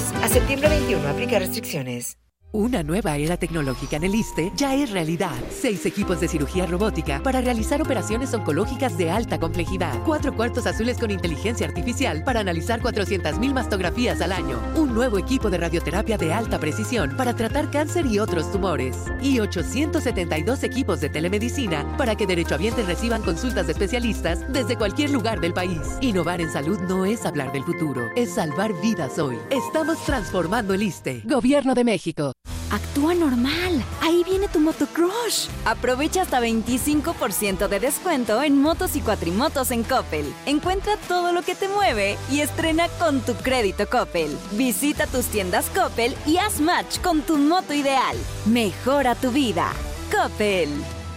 A septiembre 21, aplica restricciones. Una nueva era tecnológica en el ISSSTE ya es realidad. 6 equipos de cirugía robótica para realizar operaciones oncológicas de alta complejidad. 4 cuartos azules con inteligencia artificial para analizar 400,000 mastografías al año. Un nuevo equipo de radioterapia de alta precisión para tratar cáncer y otros tumores. Y 872 equipos de telemedicina para que derechohabientes reciban consultas de especialistas desde cualquier lugar del país. Innovar en salud no es hablar del futuro, es salvar vidas hoy. Estamos transformando el ISSSTE. Gobierno de México. Actúa normal. Ahí viene tu Motocrush. Aprovecha hasta 25% de descuento en motos y cuatrimotos en Coppel. Encuentra todo lo que te mueve y estrena con tu crédito Coppel. Visita tus tiendas Coppel y haz match con tu moto ideal. Mejora tu vida. Coppel.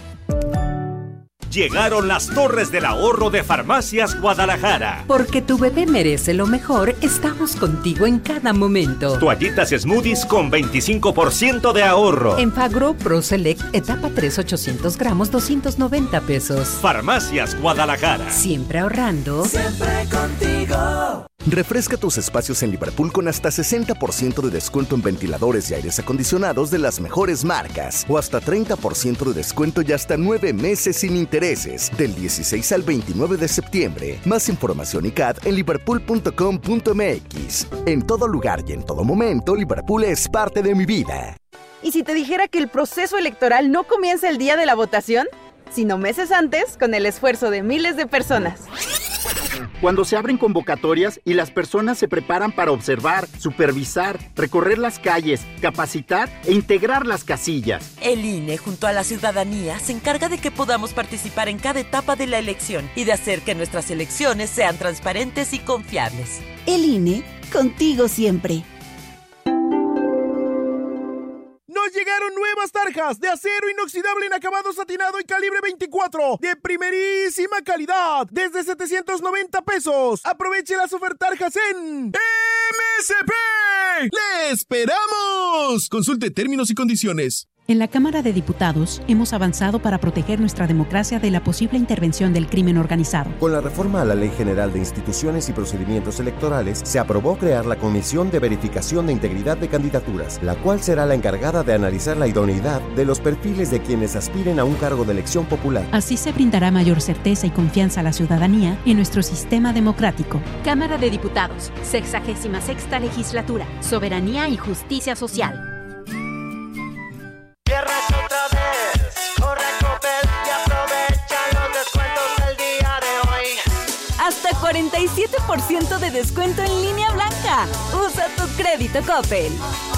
Llegaron las Torres del Ahorro de Farmacias Guadalajara. Porque tu bebé merece lo mejor, estamos contigo en cada momento. Toallitas Smoothies con 25% de ahorro. Enfagro Pro Select, etapa 3, 800 gramos, 290 pesos. Farmacias Guadalajara. Siempre ahorrando. Siempre contigo. Refresca tus espacios en Liverpool con hasta 60% de descuento en ventiladores y aires acondicionados de las mejores marcas. O hasta 30% de descuento y hasta 9 meses sin intereses. Del 16 al 29 de septiembre. Más información y CAD en liverpool.com.mx. En todo lugar y en todo momento, Liverpool es parte de mi vida. ¿Y si te dijera que el proceso electoral no comienza el día de la votación, sino meses antes, con el esfuerzo de miles de personas? Cuando se abren convocatorias y las personas se preparan para observar, supervisar, recorrer las calles, capacitar e integrar las casillas. El INE, junto a la ciudadanía, se encarga de que podamos participar en cada etapa de la elección y de hacer que nuestras elecciones sean transparentes y confiables. El INE, contigo siempre. Nos llegaron nuevas tarjas de acero inoxidable en acabado satinado y calibre 24 de primerísima calidad desde 790 pesos. Aproveche las ofertarjas en MSP. ¡Le esperamos! Consulte términos y condiciones. En la Cámara de Diputados hemos avanzado para proteger nuestra democracia de la posible intervención del crimen organizado. Con la reforma a la Ley General de Instituciones y Procedimientos Electorales, se aprobó crear la Comisión de Verificación de Integridad de Candidaturas, la cual será la encargada de analizar la idoneidad de los perfiles de quienes aspiren a un cargo de elección popular. Así se brindará mayor certeza y confianza a la ciudadanía en nuestro sistema democrático. Cámara de Diputados, 66ª Legislatura, Soberanía y Justicia Social. Cierras otra vez, corre a Coppel y aprovecha los descuentos del día de hoy. Hasta 47% de descuento en línea blanca. Usa tu crédito Coppel.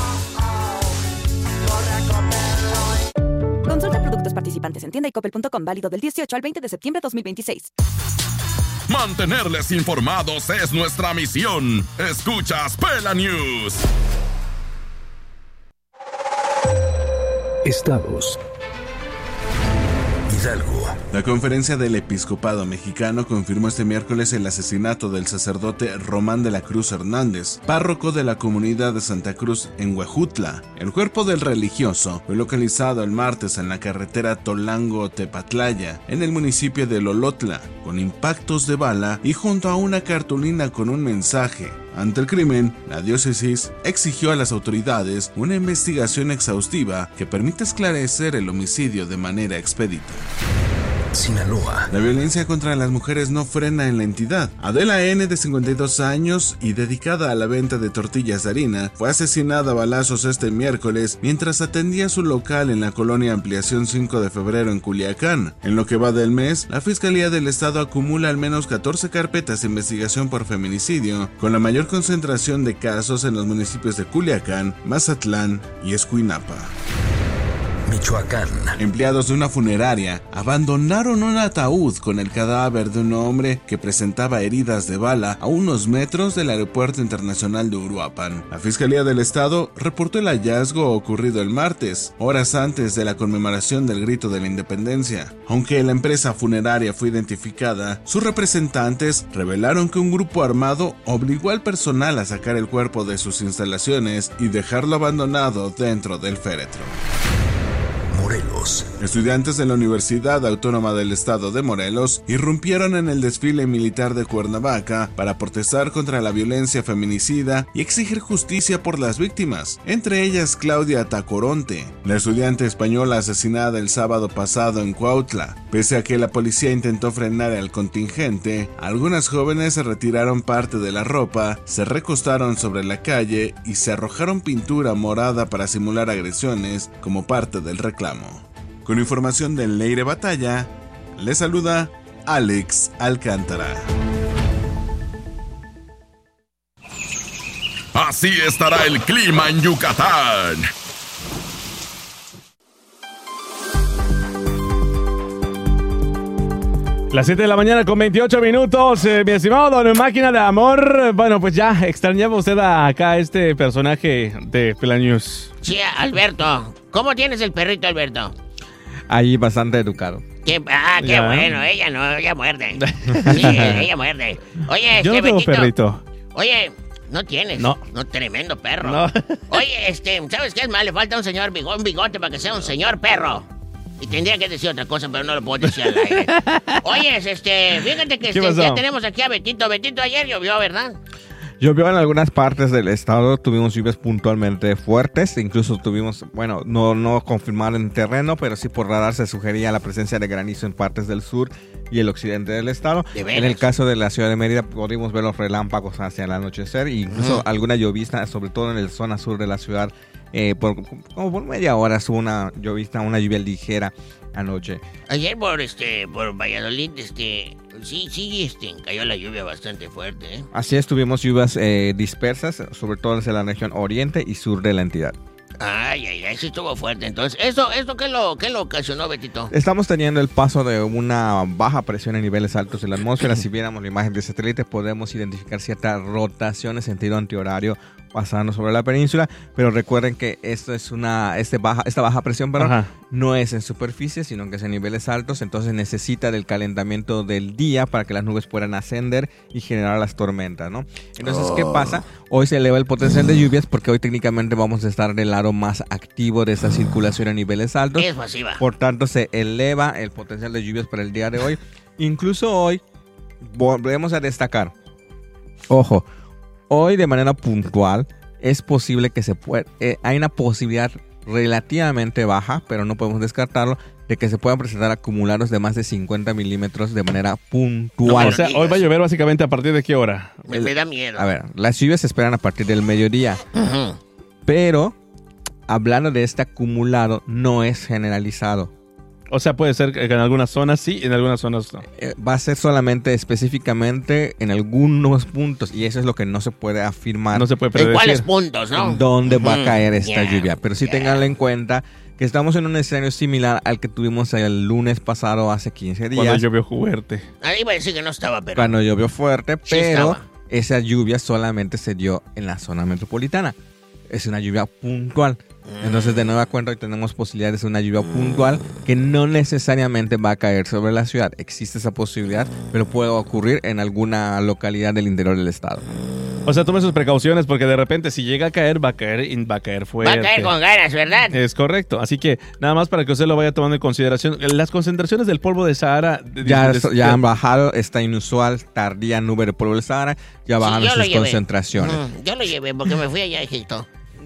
Consulta productos participantes en tienda y coppel.com, válido del 18 al 20 de septiembre de 2026. Mantenerles informados es nuestra misión. Escuchas Pela News. Estados. Hidalgo. La Conferencia del Episcopado Mexicano confirmó este miércoles el asesinato del sacerdote Román de la Cruz Hernández, párroco de la comunidad de Santa Cruz en Huejutla. El cuerpo del religioso fue localizado el martes en la carretera Tolango-Tepatlaya, en el municipio de Lolotla, con impactos de bala y junto a una cartulina con un mensaje. Ante el crimen, la diócesis exigió a las autoridades una investigación exhaustiva que permita esclarecer el homicidio de manera expedita. Sinaloa. La violencia contra las mujeres no frena en la entidad. Adela N., de 52 años y dedicada a la venta de tortillas de harina, fue asesinada a balazos este miércoles mientras atendía su local en la colonia Ampliación 5 de febrero en Culiacán. En lo que va del mes, la Fiscalía del Estado acumula al menos 14 carpetas de investigación por feminicidio, con la mayor concentración de casos en los municipios de Culiacán, Mazatlán y Escuinapa. Michoacán. Empleados de una funeraria abandonaron un ataúd con el cadáver de un hombre que presentaba heridas de bala a unos metros del Aeropuerto Internacional de Uruapan. La Fiscalía del Estado reportó el hallazgo ocurrido el martes, horas antes de la conmemoración del Grito de la Independencia. Aunque la empresa funeraria fue identificada, sus representantes revelaron que un grupo armado obligó al personal a sacar el cuerpo de sus instalaciones y dejarlo abandonado dentro del féretro. Morelos. Morelos. Estudiantes de la Universidad Autónoma del Estado de Morelos irrumpieron en el desfile militar de Cuernavaca para protestar contra la violencia feminicida y exigir justicia por las víctimas, entre ellas Claudia Tacoronte, la estudiante española asesinada el sábado pasado en Cuautla. Pese a que la policía intentó frenar al contingente, algunas jóvenes se retiraron parte de la ropa, se recostaron sobre la calle y se arrojaron pintura morada para simular agresiones como parte del reclamo. Con información de Leire Batalla, le saluda Alex Alcántara. Así estará el clima en Yucatán. Las 7 de la mañana con 28 minutos, mi estimado Don Máquina de Amor. Bueno, pues ya extrañaba usted acá este personaje de Pela News. Sí, Alberto. ¿Cómo tienes el perrito, Alberto? Ahí bastante educado. Qué bueno, ella no, ella muerde. Sí, ella muerde. Oye, yo no tengo Betito, perrito. Oye, no tienes. No, tremendo perro. No. Oye, ¿sabes qué es más? Le falta un señor un bigote para que sea un señor perro. Y tendría que decir otra cosa, pero no lo puedo decir al aire. Oye, fíjate que ya tenemos aquí a Betito. Betito, ayer llovió, ¿verdad? Llovió en algunas partes del estado, tuvimos lluvias puntualmente fuertes, incluso tuvimos, bueno, no confirmado en terreno, pero sí por radar se sugería la presencia de granizo en partes del sur y el occidente del estado. En el caso de la ciudad de Mérida pudimos ver los relámpagos hacia el anochecer e incluso alguna llovizna, sobre todo en la zona sur de la ciudad. Como por media hora hubo una lluvia ligera anoche. Ayer por Valladolid, sí, cayó la lluvia bastante fuerte, ¿eh? Así es, tuvimos lluvias dispersas, sobre todo en la región oriente y sur de la entidad. Ay, sí estuvo fuerte. Entonces, ¿esto qué lo ocasionó, Betito? Estamos teniendo el paso de una baja presión en niveles altos de la atmósfera. Si viéramos la imagen de satélite, podemos identificar ciertas rotaciones en sentido antihorario pasando sobre la península, pero recuerden que esta baja presión no es en superficie, sino que es en niveles altos, entonces necesita del calentamiento del día para que las nubes puedan ascender y generar las tormentas, ¿no? Entonces, ¿qué pasa? Hoy se eleva el potencial de lluvias porque hoy técnicamente vamos a estar del lado más activo de esta circulación a niveles altos. Es masiva. Por tanto, se eleva el potencial de lluvias para el día de hoy. Incluso hoy volvemos a destacar, ojo, hoy de manera puntual es posible que hay una posibilidad relativamente baja, pero no podemos descartarlo, de que se puedan presentar acumulados de más de 50 milímetros de manera puntual. O sea, hoy va a llover básicamente a partir de ¿qué hora? Me da miedo. A ver, las lluvias se esperan a partir del mediodía, pero hablando de este acumulado no es generalizado. O sea, puede ser que en algunas zonas sí, en algunas zonas no. Va a ser solamente específicamente en algunos puntos, y eso es lo que no se puede afirmar. No se puede predecir. ¿En cuáles puntos, no? ¿Dónde va a caer esta lluvia? Pero sí tenganlo en cuenta que estamos en un escenario similar al que tuvimos el lunes pasado hace 15 días. Cuando llovió fuerte. Iba a decir que no estaba, pero... Cuando llovió fuerte, sí pero estaba. Esa lluvia solamente se dio en la zona metropolitana. Es una lluvia puntual. Entonces, de nueva cuenta, hoy tenemos posibilidades de una lluvia puntual que no necesariamente va a caer sobre la ciudad. Existe esa posibilidad, pero puede ocurrir en alguna localidad del interior del estado. O sea, tome sus precauciones porque de repente si llega a caer, va a caer fuerte. Va a caer con ganas, ¿verdad? Es correcto. Así que nada más para que usted lo vaya tomando en consideración. Las concentraciones del polvo de Sahara... Ya han bajado esta inusual tardía nube de polvo del Sahara. Ya bajaron sus concentraciones. Yo lo llevé porque me fui allá a Egipto.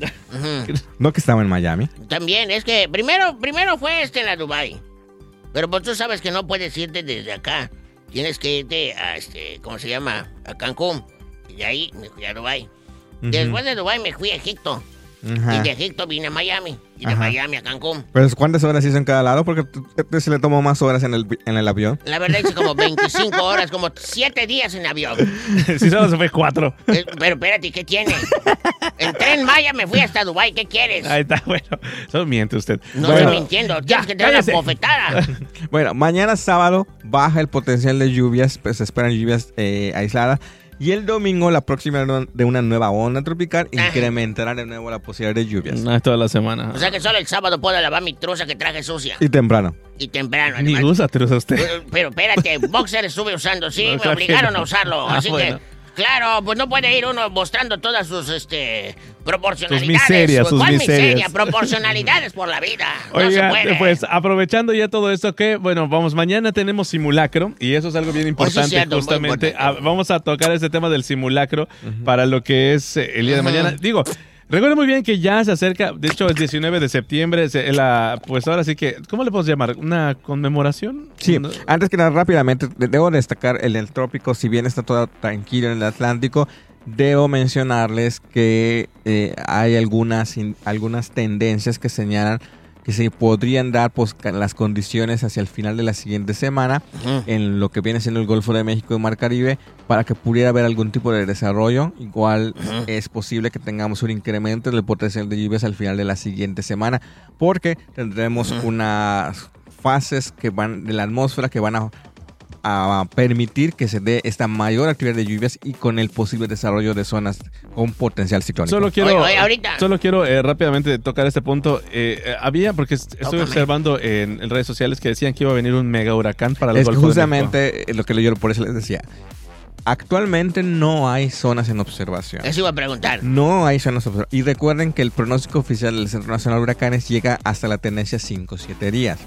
¿No que estaba en Miami? También, es que primero fue en la Dubái. Pero pues tú sabes que no puedes irte desde acá. Tienes que irte a ¿cómo se llama? A Cancún. Y de ahí me fui a Dubái. Después de Dubái me fui a Egipto. Y de Egipto vine a Miami. Y de Miami a Cancún. ¿Pero cuántas horas hizo en cada lado? Porque se le tomó más horas en el avión. La verdad hice como 25 horas, como 7 días en avión. Sí, solo se fue 4. Pero espérate, ¿qué tiene? Entré en Maya, me fui hasta Dubái, ¿qué quieres? Ahí está, bueno. Solo miente usted. No estoy mintiendo, tienes que tener una bofetada. Bueno, mañana sábado baja el potencial de lluvias, pues se esperan lluvias aisladas. Y el domingo, la próxima de una nueva onda tropical incrementará de nuevo la posibilidad de lluvias. No, es toda la semana. O sea que solo el sábado puedo lavar mi truza que traje sucia. Y temprano. Ni usa truza usted. Pero espérate, boxer estuve usando, sí, no, me obligaron a usarlo. Así bueno. Que Claro, pues no puede ir uno mostrando todas sus proporcionalidades. Sus miserias, sus ¿Cuál miserias? miseria? Proporcionalidades por la vida. No se Oiga, puede. pues aprovechando ya todo esto que, bueno, vamos, mañana tenemos simulacro y eso es algo bien importante, cierto, muy justamente. importante. Vamos a tocar este tema del simulacro para lo que es el día de mañana. Digo, recuerden muy bien que ya se acerca, de hecho es 19 de septiembre, pues ahora sí que, ¿cómo le podemos llamar? ¿Una conmemoración? Sí, antes que nada, rápidamente, debo destacar el trópico, si bien está todo tranquilo en el Atlántico, debo mencionarles que hay algunas tendencias que señalan que se podrían dar pues, las condiciones hacia el final de la siguiente semana en lo que viene siendo el Golfo de México y Mar Caribe para que pudiera haber algún tipo de desarrollo. Igual es posible que tengamos un incremento del potencial de lluvias al final de la siguiente semana porque tendremos unas fases que van de la atmósfera que van a permitir que se dé esta mayor actividad de lluvias y con el posible desarrollo de zonas con potencial ciclónico. Solo quiero rápidamente tocar este punto. Porque estoy observando en redes sociales que decían que iba a venir un mega huracán para el Golfo de México. Justamente lo que yo por eso les decía. Actualmente no hay zonas en observación. Eso iba a preguntar. No hay zonas en observación. Y recuerden que el pronóstico oficial del Centro Nacional de Huracanes llega hasta la tendencia 5-7 días.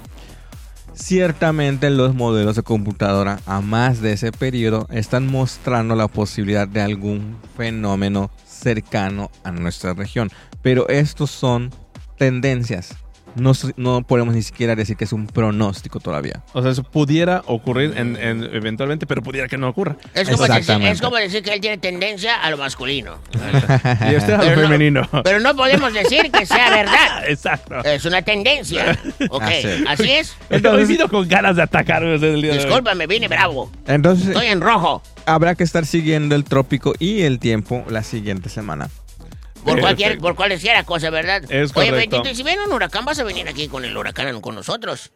Ciertamente los modelos de computadora a más de ese periodo están mostrando la posibilidad de algún fenómeno cercano a nuestra región. Pero estos son tendencias. No podemos ni siquiera decir que es un pronóstico todavía. O sea, eso pudiera ocurrir eventualmente, pero pudiera que no ocurra. Es como decir que él tiene tendencia a lo masculino. Y usted a lo femenino. Pero no podemos decir que sea verdad. Exacto. Es una tendencia. Ok, así es. Entonces, vino con ganas de atacarme el día de hoy. Discúlpame, vine bravo. Entonces, estoy en rojo. Habrá que estar siguiendo el trópico y el tiempo la siguiente semana. Por cualquiera cosa, ¿verdad? Es Oye, correcto. Betito, y si viene un huracán, vas a venir aquí con el huracán con nosotros.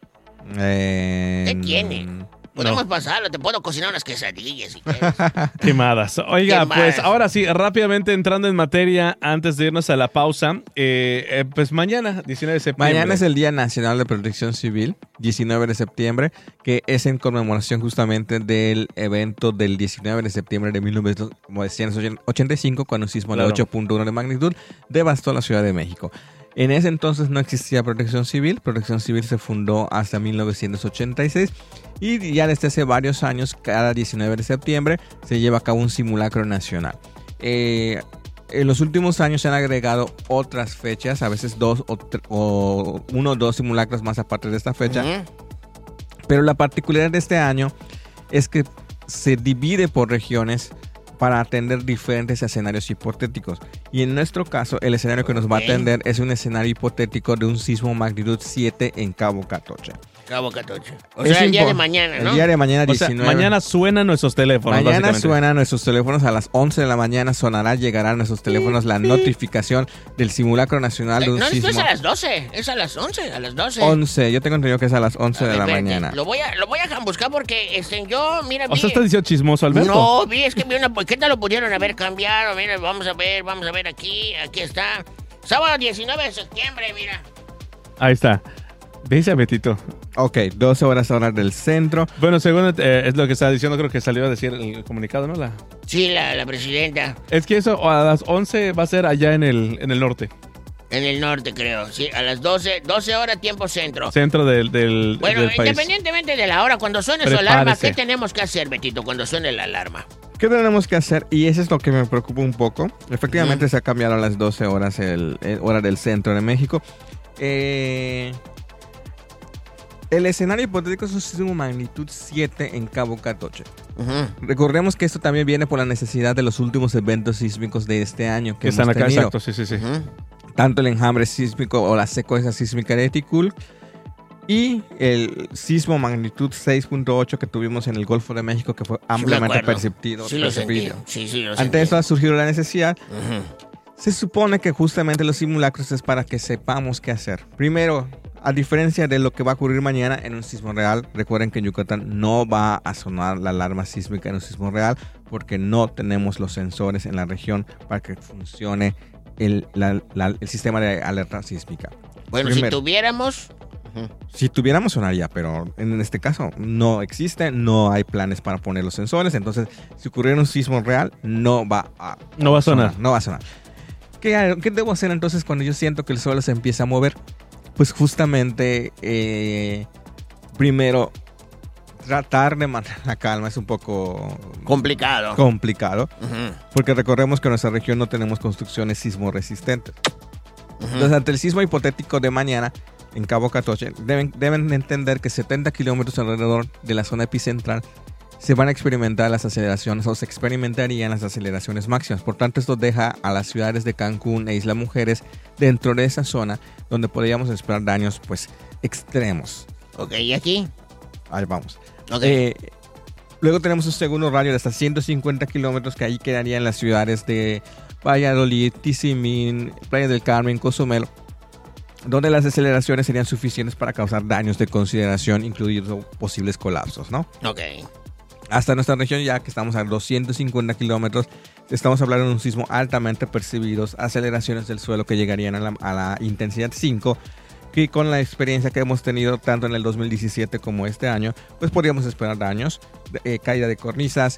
¿Qué tiene? Podemos pasarlo, te puedo cocinar unas quesadillas si quieres. Quemadas. Oiga, pues ahora sí, rápidamente entrando en materia, antes de irnos a la pausa, pues mañana, 19 de septiembre. Mañana es el Día Nacional de Protección Civil, 19 de septiembre, que es en conmemoración justamente del evento del 19 de septiembre de 1985, cuando un sismo de 8.1 de magnitud devastó la Ciudad de México. En ese entonces no existía Protección Civil. Protección Civil se fundó hasta 1986 y ya desde hace varios años, cada 19 de septiembre, se lleva a cabo un simulacro nacional. En los últimos años se han agregado otras fechas, a veces uno o dos simulacros más aparte de esta fecha. Pero la particularidad de este año es que se divide por regiones para atender diferentes escenarios hipotéticos. Y en nuestro caso, el escenario que nos va a atender es un escenario hipotético de un sismo magnitud 7 en Cabo Catoche. Cabo Catoche. O sea, el día de mañana, ¿no? El día de mañana, 19. O sea, mañana suenan nuestros teléfonos. Mañana suenan nuestros teléfonos a las 11 de la mañana. Llegará a nuestros teléfonos la notificación del simulacro nacional de un sismo. No, es a las 12, es a las 11, a las 12. 11, yo tengo entendido que es a las 11 de la mañana. Lo voy a buscar porque yo, mira, ¿O sea, estás diciendo chismoso, Alberto? No, es que vi una... ¿Qué tal lo pudieron haber cambiado? Mira, vamos a ver aquí está. Sábado 19 de septiembre, mira. Ahí está. Dice Betito. Ok, 12 horas del centro. Bueno, según es lo que estaba diciendo, creo que salió a decir el comunicado, ¿no? Sí, la presidenta. Es que eso a las 11 va a ser allá en el norte. En el norte, creo. Sí, a las 12 horas tiempo centro. Centro del bueno, del país. Independientemente de la hora, cuando suene su alarma, ¿qué tenemos que hacer, Betito, cuando suene la alarma? ¿Qué tenemos que hacer? Y eso es lo que me preocupa un poco. Efectivamente se ha cambiado a las 12 horas hora del centro de México. El escenario hipotético es un sismo magnitud 7 en Cabo Catoche. Recordemos que esto también viene por la necesidad de los últimos eventos sísmicos de este año que están hemos acá, tenido. exacto, sí. Tanto el enjambre sísmico o la secuencia sísmica de Tikul y el sismo magnitud 6.8 que tuvimos en el Golfo de México, que fue ampliamente percibido. Sí, lo sentí. Ante eso ha surgido la necesidad. Se supone que justamente los simulacros es para que sepamos qué hacer. Primero, a diferencia de lo que va a ocurrir mañana en un sismo real, recuerden que en Yucatán no va a sonar la alarma sísmica en un sismo real porque no tenemos los sensores en la región para que funcione el sistema de alerta sísmica. Bueno, primero, si tuviéramos... Si tuviéramos sonaría, pero en este caso no existe, no hay planes para poner los sensores, entonces si ocurriera un sismo real no va a sonar. ¿Qué debo hacer entonces cuando yo siento que el suelo se empieza a mover? Pues justamente, primero, tratar de mantener la calma es un poco complicado. Porque recordemos que en nuestra región no tenemos construcciones sismo resistentes. Entonces, ante el sismo hipotético de mañana en Cabo Catoche, deben entender que 70 kilómetros alrededor de la zona epicentral se van a experimentar las aceleraciones, o se experimentarían las aceleraciones máximas. Por tanto, esto deja a las ciudades de Cancún e Isla Mujeres dentro de esa zona donde podríamos esperar daños pues extremos. Ok, ¿y aquí? Ahí vamos. Okay. Luego tenemos un segundo radio de hasta 150 kilómetros que ahí quedarían las ciudades de Valladolid, Tizimín, Playa del Carmen, Cozumel, donde las aceleraciones serían suficientes para causar daños de consideración, incluidos posibles colapsos, ¿no? Ok. Hasta nuestra región, ya que estamos a 250 kilómetros, estamos hablando de un sismo altamente percibidos, aceleraciones del suelo que llegarían a la intensidad 5, que con la experiencia que hemos tenido tanto en el 2017 como este año, pues podríamos esperar daños, caída de cornisas,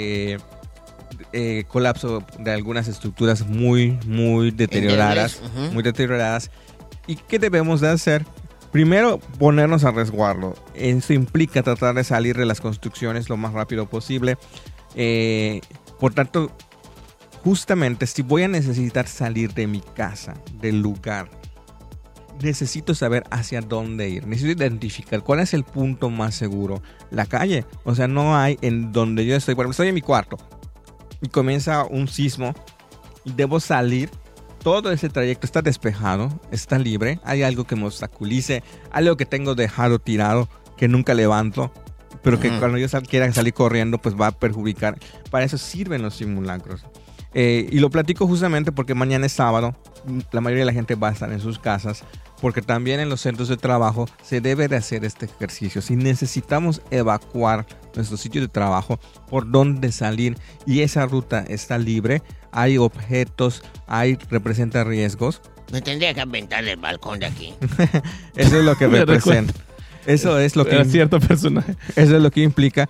colapso de algunas estructuras muy deterioradas, ¿Y qué debemos de hacer? Primero, ponernos a resguardo. Eso implica tratar de salir de las construcciones lo más rápido posible. Por tanto, justamente si voy a necesitar salir de mi casa, del lugar, necesito saber hacia dónde ir. Necesito identificar cuál es el punto más seguro. La calle. O sea, no hay en donde yo estoy. Bueno, estoy en mi cuarto y comienza un sismo y debo salir. Todo ese trayecto está despejado, está libre. Hay algo que me obstaculice, algo que tengo dejado tirado, que nunca levanto, pero que cuando yo quiera salir corriendo, pues va a perjudicar. Para eso sirven los simulacros. Y lo platico justamente porque mañana es sábado. La mayoría de la gente va a estar en sus casas, porque también en los centros de trabajo se debe de hacer este ejercicio. Si necesitamos evacuar nuestro sitio de trabajo, por dónde salir, y esa ruta está libre, hay objetos, representa riesgos. Me tendría que aventar del balcón de aquí. Eso es lo que representa. Eso es lo que era cierto personaje. Eso es lo que implica.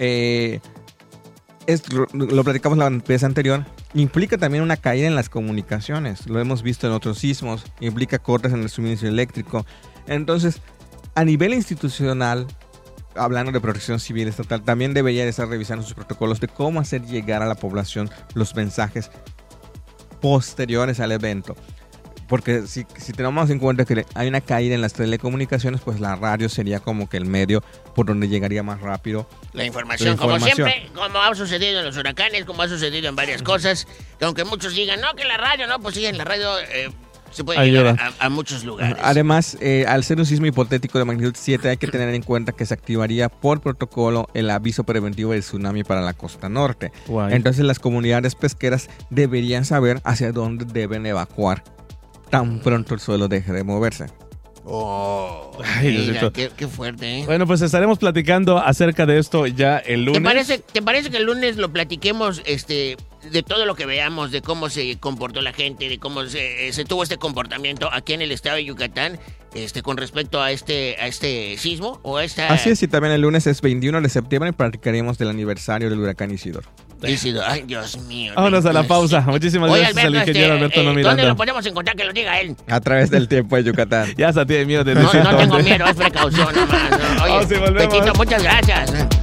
Lo platicamos la vez anterior. Implica también una caída en las comunicaciones. Lo hemos visto en otros sismos. Implica cortes en el suministro eléctrico. Entonces, a nivel institucional, hablando de protección civil estatal, también debería estar revisando sus protocolos de cómo hacer llegar a la población los mensajes posteriores al evento. Porque si tenemos en cuenta que hay una caída en las telecomunicaciones, pues la radio sería como que el medio por donde llegaría más rápido la información. Como siempre, como ha sucedido en los huracanes, como ha sucedido en varias cosas, que aunque muchos digan, no, que la radio, no, pues sí, en la radio se puede llegar a muchos lugares. Además, al ser un sismo hipotético de magnitud 7, hay que tener en cuenta que se activaría por protocolo el aviso preventivo de tsunami para la costa norte. Guay. Entonces las comunidades pesqueras deberían saber hacia dónde deben evacuar tan pronto el suelo deje de moverse. Ay, mira, qué fuerte, ¿eh? Bueno, pues estaremos platicando acerca de esto ya el lunes. ¿Te parece que el lunes lo platiquemos de todo lo que veamos, de cómo se comportó la gente, de cómo se tuvo este comportamiento aquí en el estado de Yucatán, con respecto a este sismo o a esta... Así es, y también el lunes es 21 de septiembre y platicaremos del aniversario del huracán Isidoro. Ay, Dios mío. Vámonos a la pausa. Muchísimas gracias al ingeniero Alberto Miranda. ¿Dónde lo podemos encontrar? Que lo diga él. A través del tiempo de Yucatán. Ya se tiene miedo de decir. No tengo miedo, es precaución nomás. Oye, Petito, muchas gracias.